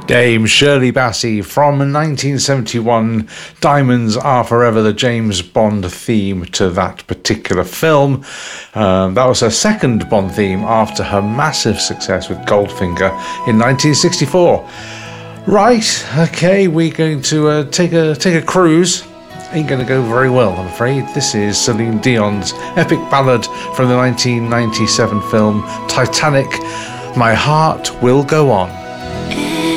Dame Shirley Bassey from 1971. Diamonds Are Forever, the James Bond theme to that particular film. That was her second Bond theme after her massive success with Goldfinger in 1964. Right, okay, we're going to take a cruise. Ain't going to go very well, I'm afraid. This is Celine Dion's epic ballad from the 1997 film Titanic, My Heart Will Go On.